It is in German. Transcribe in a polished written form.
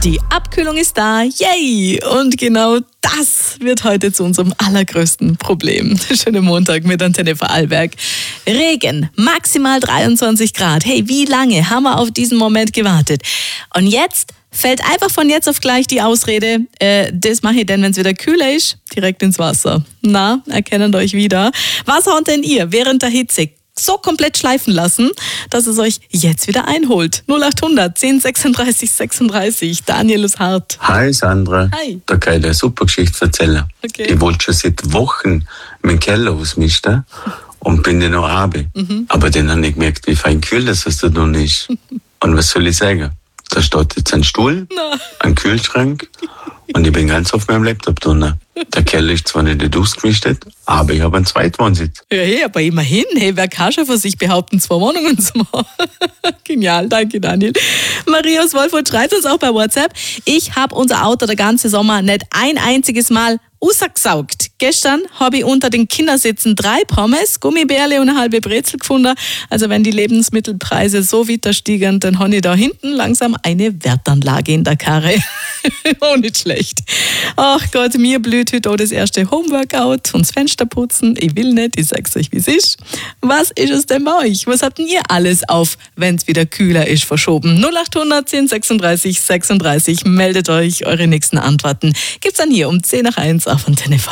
Die Abkühlung ist da, yay! Und genau das wird heute zu unserem allergrößten Problem. Schönen Montag mit Antenne Vorarlberg. Regen, maximal 23 Grad. Hey, wie lange haben wir auf diesen Moment gewartet? Und jetzt fällt einfach von jetzt auf gleich die Ausrede, das mache ich denn, wenn es wieder kühler ist, direkt ins Wasser. Na, erkennt euch wieder. Was haut denn ihr während der Hitze so komplett schleifen lassen, dass es euch jetzt wieder einholt? 0800 10 36 36. Daniel ist hart. Hi Sandra. Hi. Da kann ich dir eine super Geschichte erzählen. Okay. Ich wollte schon seit Wochen meinen Keller ausmisten und bin dann noch runter. Aber dann habe ich gemerkt, wie fein kühl das da drin ist. Und was soll ich sagen? Da steht jetzt ein Stuhl, ein Kühlschrank und ich bin ganz auf meinem Laptop drin. Der Keller ist zwar nicht ausgemistet, aber ich habe einen Zweitwohnsitz. Ja, hey, aber immerhin, hey, wer kann schon von sich behaupten, 2 Wohnungen zu machen? Genial, danke Daniel. Maria aus Wolfurt schreibt uns auch bei WhatsApp: Ich habe unser Auto der ganze Sommer nicht ein einziges Mal rausgesaugt. Gestern habe ich unter den Kindersitzen 3 Pommes, Gummibärle und eine halbe Brezel gefunden. Also wenn die Lebensmittelpreise so weiter stiegen, dann habe ich da hinten langsam eine Wertanlage in der Karre. Auch nicht schlecht. Ach Gott, mir blüht heute auch das erste Homeworkout und das Fenster putzen. Ich will nicht, ich sag's euch, wie es ist. Was ist es denn bei euch? Was habt denn ihr alles auf, wenn es wieder kühler ist, verschoben? 0800 10 36 36. Meldet euch, eure nächsten Antworten gibt's dann hier um 10 nach 1 auf Antenne